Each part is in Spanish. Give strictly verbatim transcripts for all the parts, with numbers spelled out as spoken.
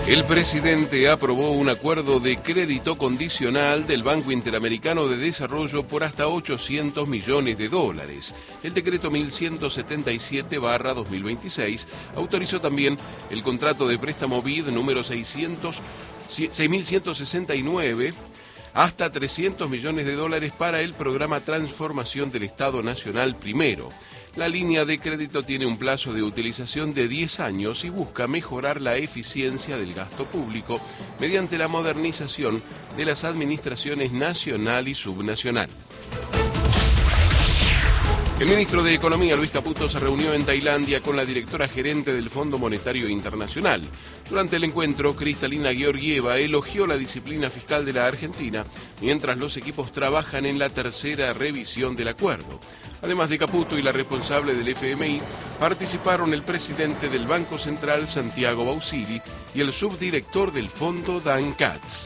El presidente aprobó un acuerdo de crédito condicional del Banco Interamericano de Desarrollo por hasta ochocientos millones de dólares. El decreto mil ciento setenta y siete barra dos mil veintiséis autorizó también el contrato de préstamo B I D número seis mil ciento sesenta y nueve hasta trescientos millones de dólares para el programa Transformación del Estado Nacional Primero. La línea de crédito tiene un plazo de utilización de diez años y busca mejorar la eficiencia del gasto público mediante la modernización de las administraciones nacional y subnacional. El ministro de Economía, Luis Caputo, se reunió en Tailandia con la directora gerente del Fondo Monetario Internacional. Durante el encuentro, Kristalina Georgieva elogió la disciplina fiscal de la Argentina, mientras los equipos trabajan en la tercera revisión del acuerdo. Además de Caputo y la responsable del F M I, participaron el presidente del Banco Central, Santiago Bausili, y el subdirector del fondo, Dan Katz.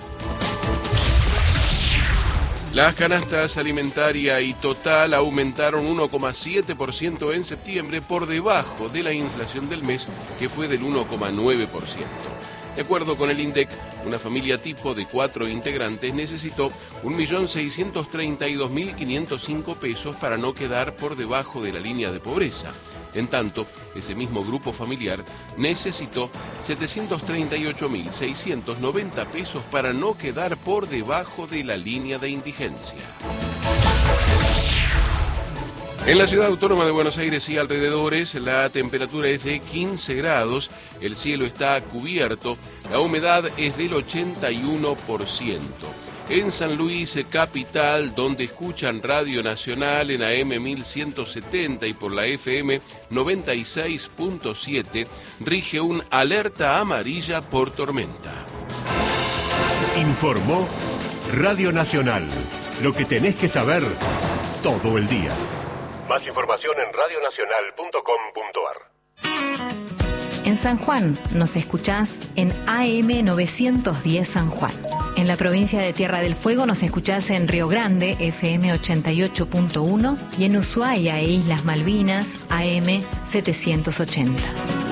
Las canastas alimentaria y total aumentaron uno coma siete por ciento en septiembre, por debajo de la inflación del mes, que fue del uno coma nueve por ciento. De acuerdo con el INDEC, una familia tipo de cuatro integrantes necesitó un millón seiscientos treinta y dos mil quinientos cinco pesos para no quedar por debajo de la línea de pobreza. En tanto, ese mismo grupo familiar necesitó setecientos treinta y ocho mil seiscientos noventa pesos para no quedar por debajo de la línea de indigencia. En la ciudad autónoma de Buenos Aires y alrededores, la temperatura es de quince grados, el cielo está cubierto, la humedad es del ochenta y uno por ciento. En San Luis, capital, donde escuchan Radio Nacional en A M mil ciento setenta y por la F M noventa y seis punto siete, rige un alerta amarilla por tormenta. Informó Radio Nacional. Lo que tenés que saber todo el día. Más información en radio nacional punto com punto a r. En San Juan nos escuchás en A M novecientos diez San Juan. En la provincia de Tierra del Fuego nos escuchás en Río Grande, F M ochenta y ocho punto uno, y en Ushuaia e Islas Malvinas, A M setecientos ochenta.